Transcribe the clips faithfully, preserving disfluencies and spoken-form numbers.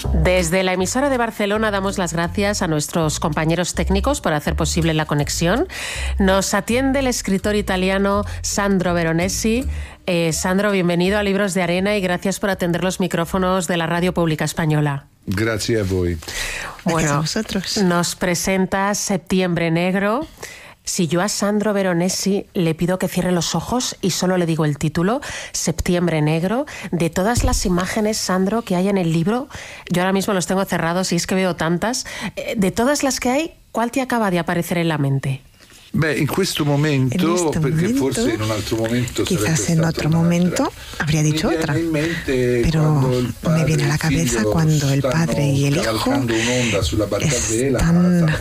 Desde la emisora de Barcelona damos las gracias a nuestros compañeros técnicos por hacer posible la conexión. Nos atiende el escritor italiano Sandro Veronesi. Eh, Sandro, bienvenido a Libros de Arena y gracias por atender los micrófonos de la Radio Pública Española. Gracias a voi. Bueno, a vosotros. Nos presenta Septiembre Negro. Si yo a Sandro Veronesi le pido que cierre los ojos y solo le digo el título, Septiembre Negro, de todas las imágenes, Sandro, que hay en el libro, yo ahora mismo los tengo cerrados y es que veo tantas, de todas las que hay, ¿cuál te acaba de aparecer en la mente? Beh, in questo momento, en este perché momento, forse in un altro momento quizás en otro momento habría dicho otra, pero me viene a la cabeza cuando el padre y el hijo están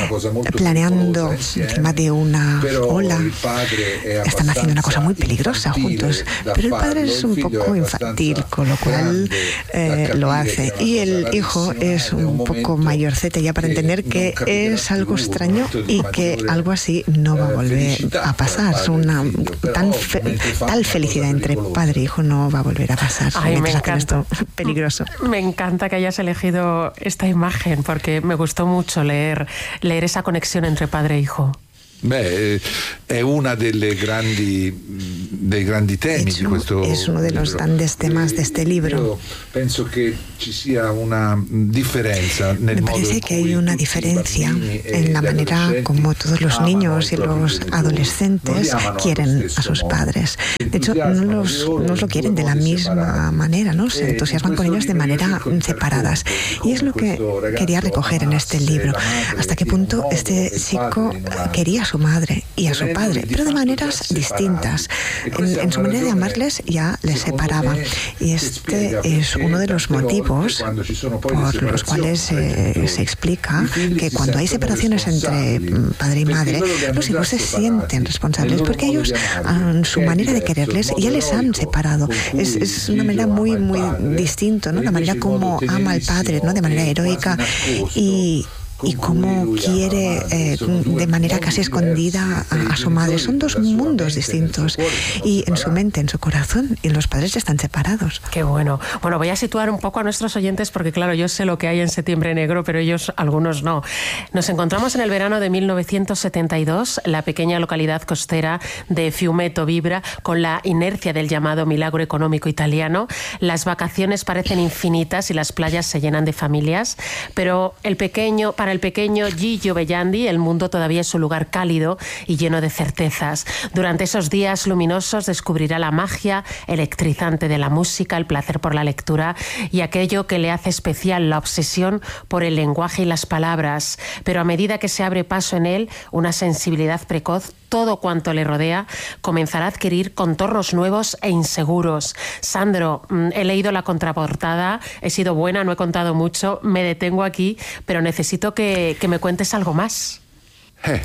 planeando encima de una ola, están haciendo una cosa muy peligrosa juntos, pero el padre es un poco infantil, con lo cual eh, lo hace, y el hijo es un poco mayorcete ya para entender que es algo extraño y que algo así no va a volver a pasar. Una tan fe, tal felicidad entre padre e hijo no va a volver a pasar. Ay, me encanta. Esto peligroso. Me encanta que hayas elegido esta imagen porque me gustó mucho leer, leer esa conexión entre padre e hijo. Beh, è una delle grandi dei grandi temi hecho, di questo es uno de los grandes temas de este libro. Io penso che ci sia una differenza nel Me parece modo que hay una diferencia en la manera como todos los niños y los adolescentes quieren a sus padres. De hecho, no los, no lo quieren de la misma manera, ¿no? Se entusiasman con ellos de manera separadas. Y es lo que quería recoger en este libro. Hasta qué punto este chico quería a su madre y a su padre, pero de maneras distintas. En, en su manera de amarles ya les separaba. Y este es uno de los motivos por los cuales eh, se explica que cuando hay separaciones entre padre y madre, los hijos se sienten responsables porque ellos, en su manera de quererles, ya les han separado. Es, es una manera muy, muy distinta, ¿no? La manera como ama al padre, ¿no? De manera heroica y y cómo quiere eh, de manera casi escondida a, a su madre. Son dos mundos distintos y en su mente, en su corazón, y los padres están separados. Qué bueno. Bueno, voy a situar un poco a nuestros oyentes porque claro, yo sé lo que hay en Septiembre Negro, pero ellos, algunos no. Nos encontramos en el verano de mil novecientos setenta y dos, la pequeña localidad costera de Fiumeto vibra con la inercia del llamado milagro económico italiano. Las vacaciones parecen infinitas y las playas se llenan de familias, pero el pequeño, para el pequeño Gigio Bellandi, el mundo todavía es un lugar cálido y lleno de certezas. Durante esos días luminosos descubrirá la magia electrizante de la música, el placer por la lectura y aquello que le hace especial, la obsesión por el lenguaje y las palabras. Pero a medida que se abre paso en él una sensibilidad precoz, todo cuanto le rodea comenzará a adquirir contornos nuevos e inseguros. Sandro, he leído la contraportada, he sido buena, no he contado mucho, me detengo aquí, pero necesito que, que me cuentes algo más. Eh,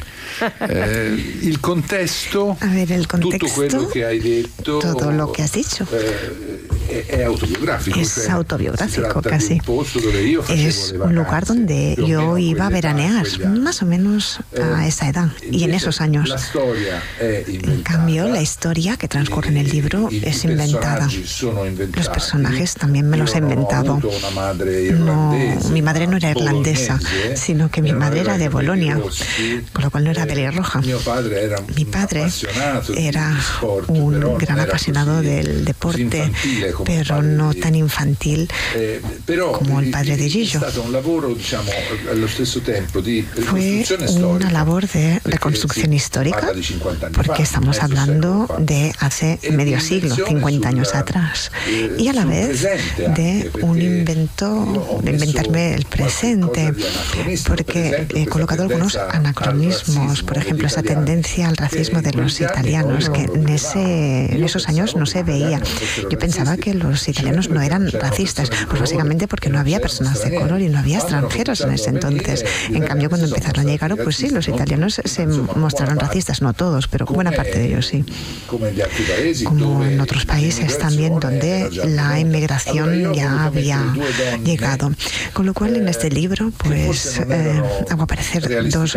eh, il contesto, a ver, el contexto, tutto quello che hai detto, todo lo que has dicho, eh, è, è autobiográfico. Es cioè, autobiográfico casi. Un es un lugar donde yo iba a veranear, más o menos a esa edad y en esos años. En cambio, la historia que transcurre en el libro es inventada. Los personajes también me los he inventado. No, mi madre no era irlandesa, sino que mi madre era de Bolonia, con lo cual no era pelirroja. Mi padre era un gran apasionado del deporte, pero no tan infantil como el padre de Gigio. Fue una labor de reconstrucción histórica, porque estamos hablando de hace medio siglo, cincuenta años atrás, y a la vez de un invento, de inventarme el presente, porque he colocado algunos anacronismos, por ejemplo, esa tendencia al racismo de los italianos, que en, ese, en esos años no se veía. Yo pensaba que los italianos no eran racistas, pues básicamente porque no había personas de color y no había extranjeros en ese entonces. En cambio, cuando empezaron a llegar, pues sí, los italianos se mostraron racistas, no todos, pero buena parte de ellos sí. Como en otros países también, donde la inmigración ya había llegado. Con lo cual, en este libro, pues eh, hago aparecer dos mujeres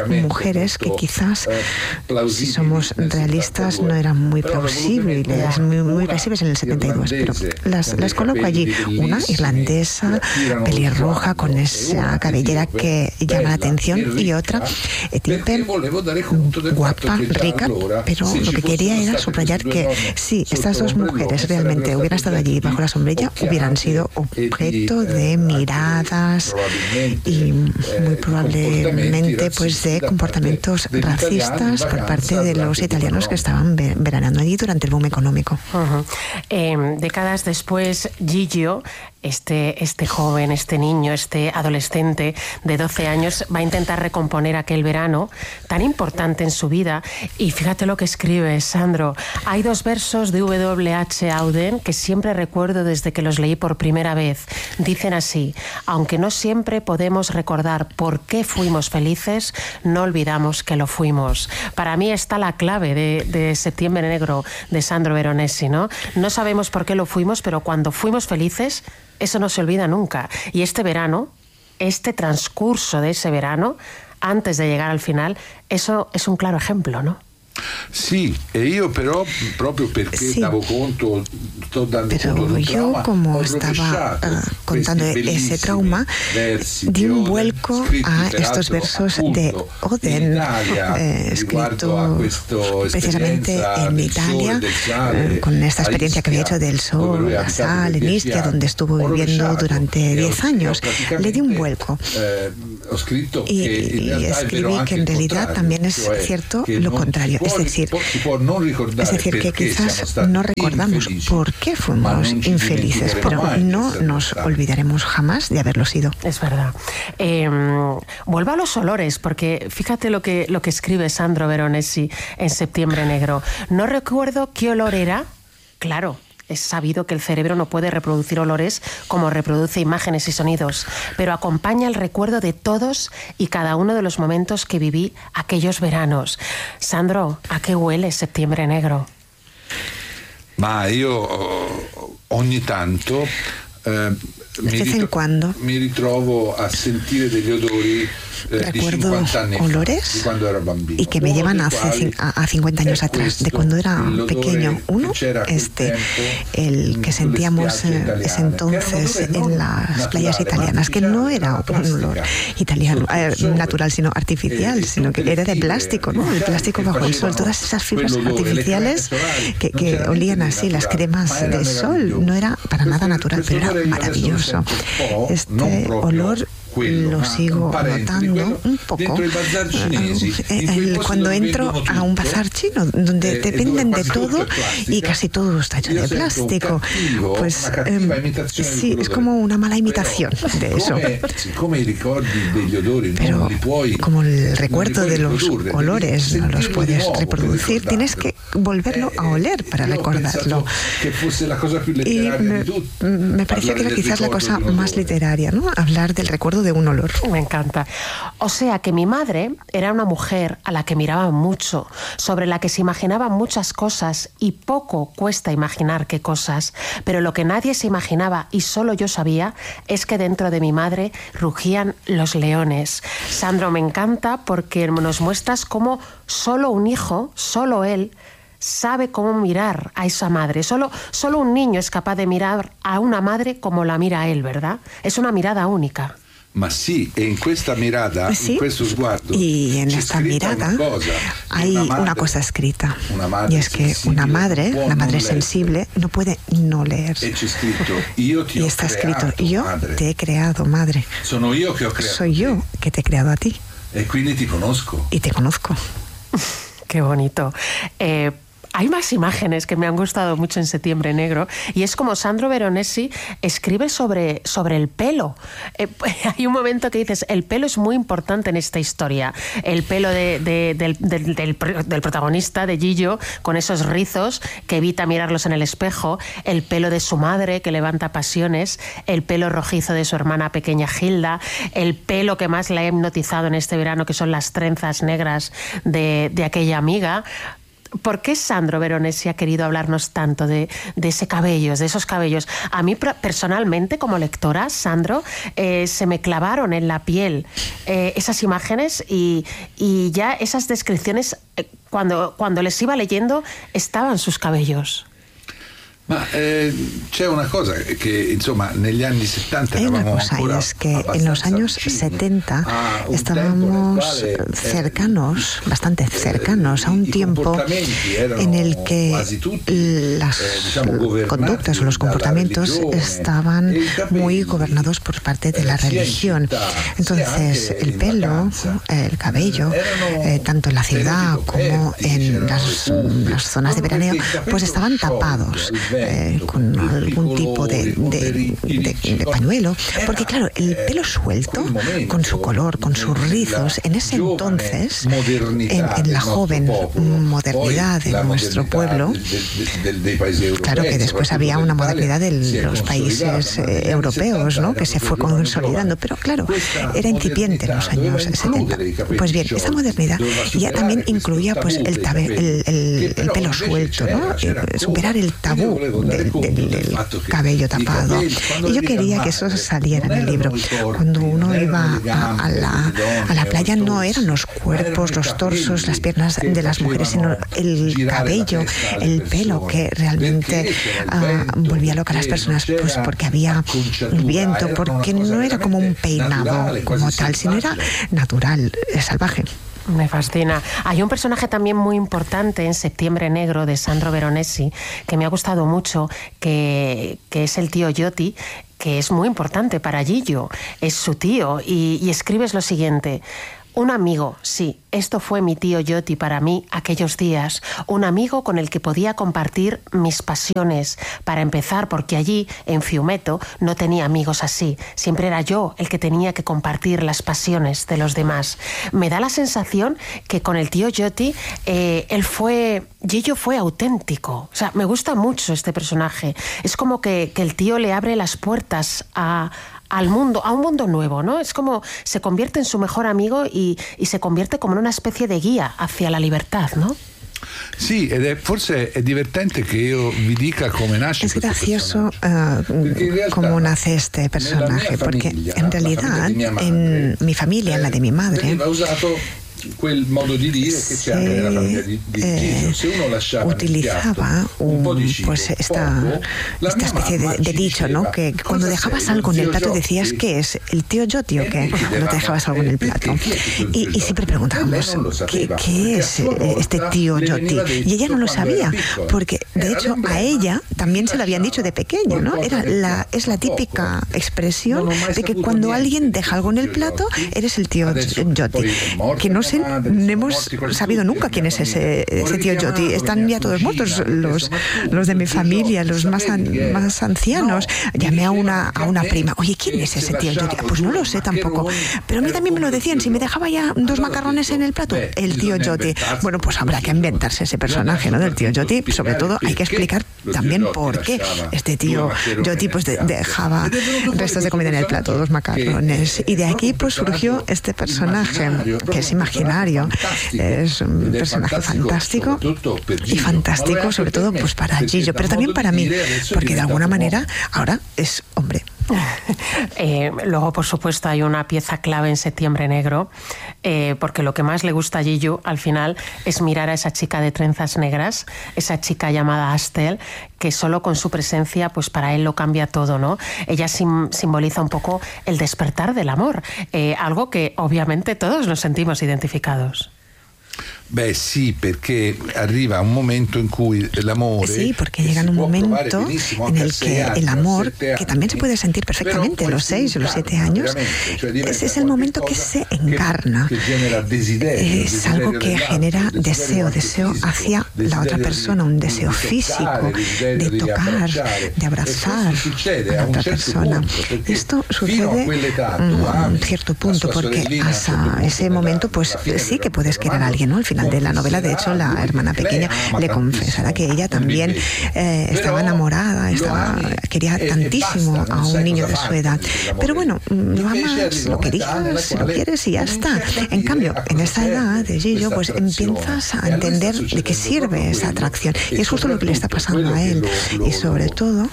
mujeres que quizás, si somos realistas, no eran muy plausibles, muy, muy visibles en el setenta y dos, pero las, las coloco allí. Una irlandesa, pelirroja, con esa cabellera que llama la atención, y otra etíope, guapa, rica, pero lo que quería era subrayar que si estas dos mujeres realmente hubieran estado allí bajo la sombrilla, hubieran sido objeto de miradas y muy probablemente pues de comportamientos racistas por parte de los italianos que estaban veraneando allí durante el boom económico. Uh-huh. Eh, décadas después, Gigio, este, este joven, este niño, este adolescente de doce años, va a intentar recomponer aquel verano tan importante en su vida. Y fíjate lo que escribe Sandro. Hay dos versos de W H Auden que siempre recuerdo desde que los leí por primera vez. Dicen así: aunque no siempre podemos recordar por qué fuimos felices, no olvidamos que lo fuimos. Para mí está la clave de, de Septiembre Negro de Sandro Veronesi, ¿no? No sabemos por qué lo fuimos, pero cuando fuimos felices, eso no se olvida nunca. Y este verano, este transcurso de ese verano, antes de llegar al final, eso es un claro ejemplo, ¿no? Sì, e io però proprio perché sí. davo conto, sto dando Pero conto di un yo, trauma, como estaba uh, contando ese trauma, di un vuelco a estos versos de Oden, eh, escrito precisamente en Italia, eh, con esta experiencia que había hecho del sol, la sal, en Ischia, donde estuvo viviendo durante diez años. Le di un vuelco y, y escribí que en realidad también es cierto lo contrario. Es decir, es decir, que quizás no recordamos por qué fuimos infelices, pero no nos olvidaremos jamás de haberlo sido. Es verdad. Eh, vuelvo a los olores, porque fíjate lo que, lo que escribe Sandro Veronesi en Septiembre Negro. No recuerdo qué olor era, claro. Es sabido que el cerebro no puede reproducir olores como reproduce imágenes y sonidos, pero acompaña el recuerdo de todos y cada uno de los momentos que viví aquellos veranos. Sandro, ¿a qué huele Septiembre Negro? Ma io ogni tanto eh, de vez en cuando mi ritrovo a sentire degli odori eh, di cinquanta anni olores fa, di quando ero bambino, y que me llevan hace, a cincuenta años atrás, de cuando era pequeño. Uno, este, el que sentíamos ese entonces en las playas italianas, que no era un olor italiano, eh, natural, sino artificial, sino que era de plástico, ¿no? El plástico bajo el sol, todas esas fibras artificiales que, que olían así, las cremas de sol, no era para nada natural, pero era maravilloso. Este olor lo sigo notando un poco cuando entro a un bazar chino, donde te venden de todo y casi todo está hecho de plástico. Pues eh, sí, es como una mala imitación de eso. Pero como el recuerdo de los olores no los puedes reproducir, tienes que volverlo a oler para recordarlo. Y me, me parecía que era quizás la cosa más literaria, ¿no? Hablar del recuerdo de un olor. Me encanta. O sea que mi madre era una mujer a la que miraba mucho, sobre la que se imaginaban muchas cosas y poco cuesta imaginar qué cosas, pero lo que nadie se imaginaba y solo yo sabía es que dentro de mi madre rugían los leones. Sandro, me encanta porque nos muestras cómo solo un hijo, solo él, sabe cómo mirar a esa madre. Solo, solo un niño es capaz de mirar a una madre como la mira a él, ¿verdad? Es una mirada única. Ma sí, en questa mirada, sí, en questo sguardo, y en esta mirada cosa, hay una, madre, una cosa escrita, una y es que una madre, una madre sensible, no puede no leer. Scritto, io ti y está escrito, yo madre. te he creado, madre. Sono io che ho creato Soy yo que te he creado a ti. E quindi ti conosco. Y te conozco. Qué bonito. Eh, Hay más imágenes que me han gustado mucho en Septiembre Negro, y es como Sandro Veronesi escribe sobre, sobre el pelo. Eh, hay un momento que dices, el pelo es muy importante en esta historia. El pelo de, de, del, del, del, del protagonista, de Gigio, con esos rizos que evita mirarlos en el espejo, el pelo de su madre que levanta pasiones, el pelo rojizo de su hermana pequeña Gilda, el pelo que más le ha hipnotizado en este verano, que son las trenzas negras de, de aquella amiga. ¿por qué Sandro Veronesi ha querido hablarnos tanto de, de ese cabello, de esos cabellos? A mí personalmente, como lectora, Sandro, eh, se me clavaron en la piel eh, esas imágenes y, y ya esas descripciones, eh, cuando, cuando les iba leyendo, estaban sus cabellos. Ma eh, c'è una cosa che insomma negli anni settanta hay una cosa, y es que en los años setenta estábamos cercanos, bastante cercanos a un tiempo en el que las conductas o los comportamientos estaban muy gobernados por parte de la religión. Entonces el pelo, el cabello, eh, tanto en la ciudad como en las, las zonas de veraneo, pues estaban tapados Eh, con algún tipo de, de, de, de pañuelo, porque claro, el pelo suelto, con su color, con sus rizos, en ese entonces, en, en la joven modernidad de nuestro pueblo, claro que después había una modernidad de los países eh, europeos, ¿no?, que se fue consolidando, pero claro, era incipiente en los años setenta. Pues bien, esa modernidad ya también incluía pues el, tabe, el, el, el pelo suelto, ¿no?, superar el tabú Del, del, del cabello tapado. Y yo quería que eso saliera en el libro. Cuando uno iba a, a, la, a la playa, no eran los cuerpos, los torsos, las piernas de las mujeres, sino el cabello, el pelo que realmente uh, volvía loca a las personas, pues porque había viento, porque no era como un peinado como tal, sino era natural, salvaje. Me fascina. Hay un personaje también muy importante en Septiembre Negro de Sandro Veronesi que me ha gustado mucho, que, que es el tío Yotti, que es muy importante para Gillo. Es su tío y, y escribes lo siguiente: un amigo, sí, esto fue mi tío Yotti para mí aquellos días, un amigo con el que podía compartir mis pasiones. Para empezar, porque allí, en Fiumeto, no tenía amigos así. Siempre era yo el que tenía que compartir las pasiones de los demás. Me da la sensación que con el tío Yotti, eh, él fue... Gillo fue auténtico. O sea, me gusta mucho este personaje. Es como que, que el tío le abre las puertas a... al mundo, a un mundo nuevo, ¿no? Es como se convierte en su mejor amigo y, y se convierte como en una especie de guía hacia la libertad, ¿no? Sì, ed è forse è divertente che io vi dica come nasce. Es gracioso uh, cómo nace este personaje, porque en realidad en mi familia, en la de mi madre, quel modo di dire che c'è anche nella famiglia di, di Gillo. Se uno lasciava utilizaba un, un pues esta, esta especie de, de dicho, ¿no?, que cuando dejabas algo en el plato decías ¿qué es? ¿El tío Yotti o qué? Cuando te dejabas algo en el plato. Y, y siempre preguntábamos ¿qué, qué es este tío Yotti? Y ella no lo sabía, porque de hecho a ella también se lo habían dicho de pequeña, ¿no? Era la, es la típica expresión de que cuando alguien deja algo en el plato eres el tío Yotti, que no no hemos sabido nunca quién es ese, ese tío Yotti. Están ya todos muertos, los, los de mi familia, los más, an, más ancianos. Llamé a una, a una prima, oye, ¿quién es ese tío Yotti? Pues no lo sé tampoco, pero a mí también me lo decían, si me dejaba ya dos macarrones en el plato, el tío Yotti. Bueno, pues habrá que inventarse ese personaje, ¿no?, del tío Yotti. Sobre todo hay que explicar también por qué este tío Yotti pues de, dejaba restos de comida en el plato, dos macarrones. Y de aquí pues surgió este personaje, que es imaginario. Es un personaje fantástico y fantástico sobre todo pues para Gillo, pero también para mí, porque de alguna manera ahora es hombre. Eh, luego, por supuesto, hay una pieza clave en Septiembre Negro, eh, porque lo que más le gusta a Gillo al final es mirar a esa chica de trenzas negras, esa chica llamada Astel, que solo con su presencia, pues para él lo cambia todo, ¿no? Ella sim- simboliza un poco el despertar del amor, eh, algo que obviamente todos nos sentimos identificados. Beh sì, perché arriva un momento in cui l'amore... Sí, porque llega un momento en el que el amor, que también se puede sentir perfectamente a los seis o los siete años, ese es el momento que se encarna. Es algo que genera deseo, deseo hacia la otra persona, un deseo físico, de tocar, de abrazar a la otra persona. Esto sucede a un cierto punto, porque hasta ese momento, pues sí que puedes querer a alguien, ¿no? Al final final de la novela, de hecho, la hermana pequeña le confesará que ella también eh, estaba enamorada, estaba, quería tantísimo a un niño de su edad. Pero bueno, lo amas, lo querías, lo quieres y ya está. En cambio, en esa edad de Gillo, pues empiezas a entender de qué sirve esa atracción. Y es justo lo que le está pasando a él. Y sobre todo,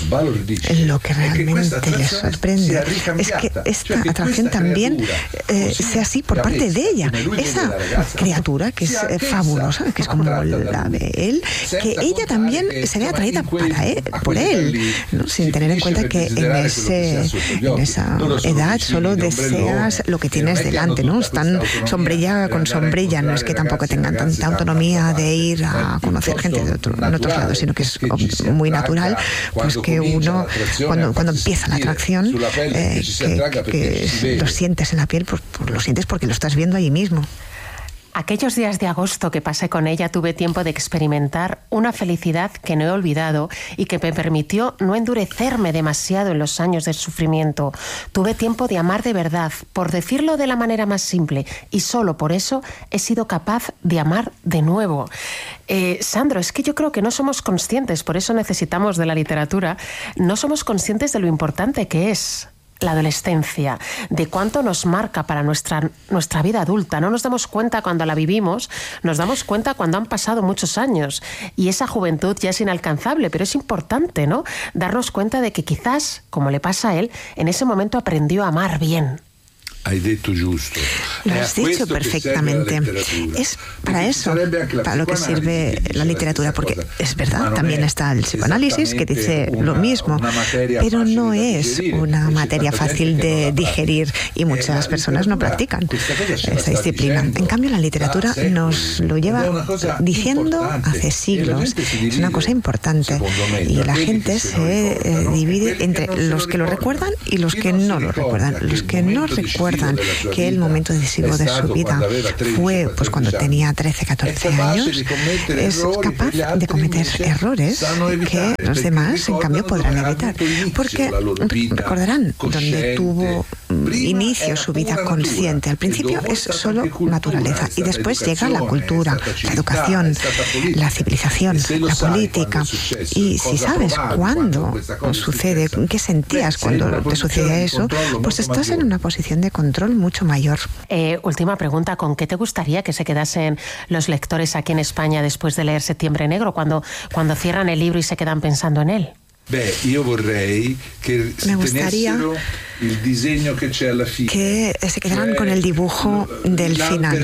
lo que realmente le sorprende es que esta atracción también eh, sea así por parte de ella. Esa criatura que es eh, fabulosa, que es como la ve él, que ella también se ve atraída para él, por él, ¿no? Sin tener en cuenta que en, ese, en esa edad solo deseas lo que tienes delante, ¿no? Están sombrilla con sombrilla, no es que tampoco tengan tanta autonomía de ir a conocer gente de otro, en otros lados, sino que es muy natural, pues que uno, cuando, cuando empieza la atracción, eh, que, que lo sientes en la piel, pues, pues lo sientes porque lo estás viendo allí mismo. Aquellos días de agosto que pasé con ella tuve tiempo de experimentar una felicidad que no he olvidado y que me permitió no endurecerme demasiado en los años del sufrimiento. Tuve tiempo de amar de verdad, por decirlo de la manera más simple, y solo por eso he sido capaz de amar de nuevo. Eh, Sandro, es que yo creo que no somos conscientes, por eso necesitamos de la literatura, no somos conscientes de lo importante que es la adolescencia, de cuánto nos marca para nuestra, nuestra vida adulta. No nos damos cuenta cuando la vivimos, nos damos cuenta cuando han pasado muchos años y esa juventud ya es inalcanzable, pero es importante, ¿no? Darnos cuenta de que quizás, como le pasa a él, en ese momento aprendió a amar bien. Hai detto giusto. Lo has dicho perfectamente. Es para eso, para lo que sirve la literatura, porque es verdad, también está el psicoanálisis que dice lo mismo, pero no es una materia fácil de digerir y muchas personas no practican esa disciplina. En cambio, la literatura nos lo lleva diciendo hace siglos. Es una cosa importante y la gente se eh, divide entre los que lo recuerdan y los que no lo recuerdan. Los que no recuerdan que el momento decisivo de su vida fue pues cuando tenía trece, catorce años, es capaz de cometer errores que los demás en cambio podrán evitar, porque recordarán donde tuvo inicio su vida consciente. Al principio es solo naturaleza y después llega la cultura, la educación, la civilización, la política. Y si sabes cuándo sucede, qué sentías cuando te sucede eso, pues estás en una posición de control mucho mayor. Eh, última pregunta, ¿con qué te gustaría que se quedasen los lectores aquí en España después de leer Septiembre Negro, cuando, cuando cierran el libro y se quedan pensando en él? Beh, io vorrei che Me gustaría il disegno che c'è alla fine, que se quedaran con el dibujo del final,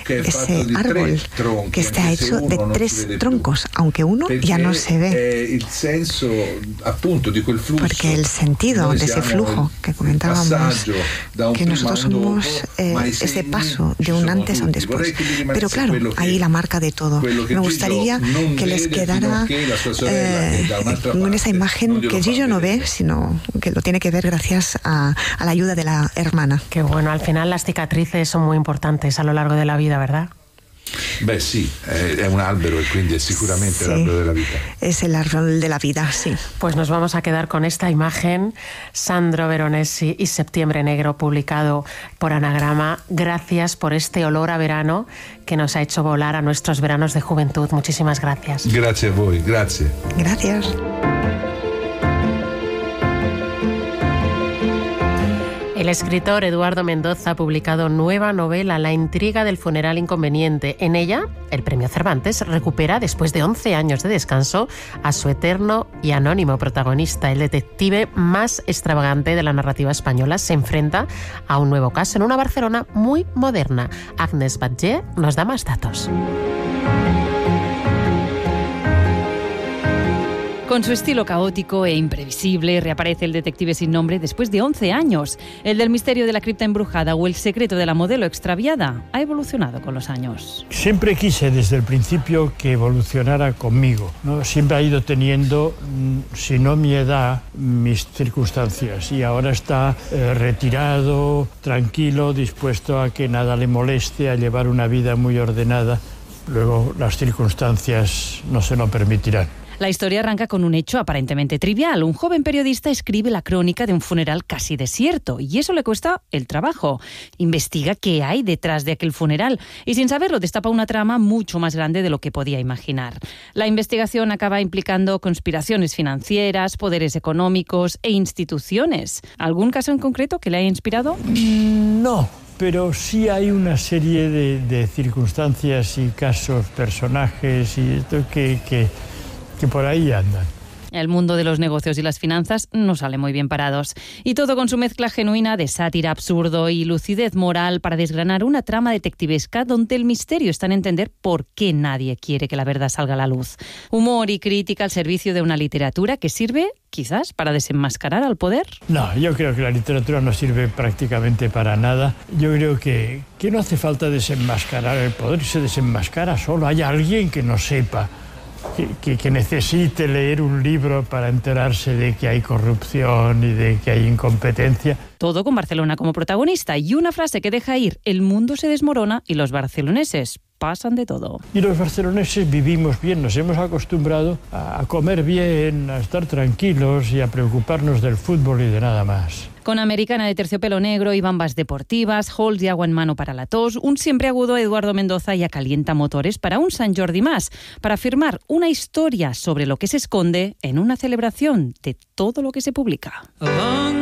ese árbol que está hecho de tres troncos, aunque uno ya no se ve, porque el sentido de ese flujo que comentábamos, que nosotros somos eh, ese paso de un antes a un después, pero claro, ahí la marca de todo. Me gustaría que les quedara eh, con esa imagen que Gillo no ve, sino que lo tiene que ver gracias a a la ayuda de la hermana. Qué bueno, al final las cicatrices son muy importantes a lo largo de la vida, ¿verdad? Beh sì, è un albero e quindi è sicuramente sí, l'albero della vita. Es el árbol de la vida, sí. Pues nos vamos a quedar con esta imagen, Sandro Veronesi y Septiembre Negro, publicado por Anagrama. Gracias por este olor a verano que nos ha hecho volar a nuestros veranos de juventud. Muchísimas gracias. Grazie a voi, grazie. Gracias. El escritor Eduardo Mendoza ha publicado nueva novela, La intriga del funeral inconveniente. En ella, el Premio Cervantes recupera, después de once años de descanso, a su eterno y anónimo protagonista. El detective más extravagante de la narrativa española se enfrenta a un nuevo caso en una Barcelona muy moderna. Agnes Batlle nos da más datos. Con su estilo caótico e imprevisible, reaparece el detective sin nombre después de once años. El del misterio de la cripta embrujada o el secreto de la modelo extraviada ha evolucionado con los años. Siempre quise desde el principio que evolucionara conmigo, ¿no? Siempre ha ido teniendo, si no mi edad, mis circunstancias. Y ahora está eh, retirado, tranquilo, dispuesto a que nada le moleste, a llevar una vida muy ordenada. Luego las circunstancias no se lo permitirán. La historia arranca con un hecho aparentemente trivial. Un joven periodista escribe la crónica de un funeral casi desierto y eso le cuesta el trabajo. Investiga qué hay detrás de aquel funeral y sin saberlo destapa una trama mucho más grande de lo que podía imaginar. La investigación acaba implicando conspiraciones financieras, poderes económicos e instituciones. ¿Algún caso en concreto que le haya inspirado? No, pero sí hay una serie de, de circunstancias y casos, personajes y esto que... que que por ahí andan. El mundo de los negocios y las finanzas no sale muy bien parados. Y todo con su mezcla genuina de sátira, absurdo y lucidez moral para desgranar una trama detectivesca donde el misterio está en entender por qué nadie quiere que la verdad salga a la luz. Humor y crítica al servicio de una literatura que sirve, quizás, para desenmascarar al poder. No, yo creo que la literatura no sirve prácticamente para nada. Yo creo que, que no hace falta desenmascarar el poder, se desenmascara solo. Hay alguien que no sepa. Que, que, que necesite leer un libro para enterarse de que hay corrupción y de que hay incompetencia. Todo con Barcelona como protagonista y una frase que deja ir: el mundo se desmorona y los barceloneses pasan de todo. Y los barceloneses vivimos bien, nos hemos acostumbrado a comer bien, a estar tranquilos y a preocuparnos del fútbol y de nada más. Con Americana de terciopelo negro y bambas deportivas, halls de agua en mano para la tos, un siempre agudo Eduardo Mendoza y a calienta motores para un Sant Jordi más, para afirmar una historia sobre lo que se esconde en una celebración de todo lo que se publica.